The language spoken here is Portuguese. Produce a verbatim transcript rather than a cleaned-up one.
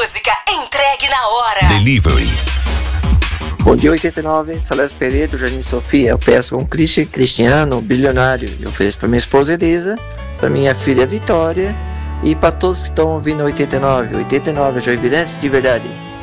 música entregue na hora. Delivery. Bom dia, oitenta e nove, Salésio Pereira, do Jardim Sofia. Eu peço um Christian Cristiano, bilionário. Eu ofereço para minha esposa Elisa, para minha filha Vitória e para todos que estão ouvindo oitenta e nove. oitenta e nove, Joinvilense de verdade.